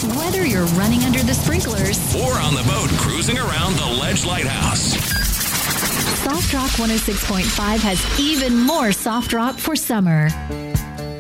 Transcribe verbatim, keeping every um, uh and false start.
Whether you're running under the sprinklers or on the boat cruising around the Ledge Lighthouse, Soft Rock one oh six point five has even more soft rock for summer.